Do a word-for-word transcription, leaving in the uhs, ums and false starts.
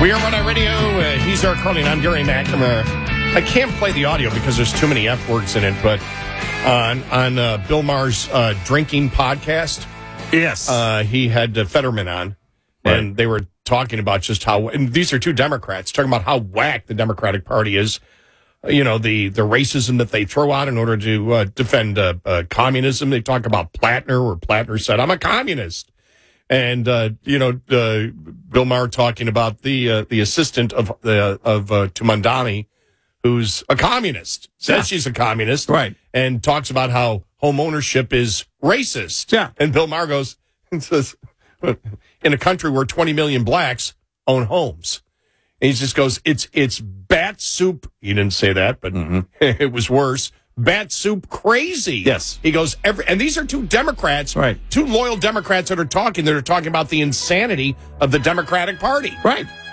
We are Run On Radio. Uh, he's our Carlin. I'm Gary McNamara. I can't play the audio because there's too many F words in it, but on, on uh, Bill Maher's uh, drinking podcast, yes, uh, he had uh, Fetterman on, right. and they were talking about just how, and these are two Democrats, talking about how whack the Democratic Party is. You know, the, the racism that they throw out in order to uh, defend uh, uh, communism. They talk about Plattner, where Plattner said, I'm a communist. And, uh, you know, uh, Bill Maher talking about the uh, the assistant of uh, of uh, Tumandani, who's a communist, says yeah. she's a communist, right, and talks about how home ownership is racist. Yeah. And Bill Maher goes and says, in a country where twenty million blacks own homes. And he just goes, it's it's bat soup. He didn't say that, but mm-hmm. it was worse. Bat soup crazy. Yes. He goes, every, and these are two Democrats, right? Two loyal Democrats that are talking, that are talking about the insanity of the Democratic Party. Right.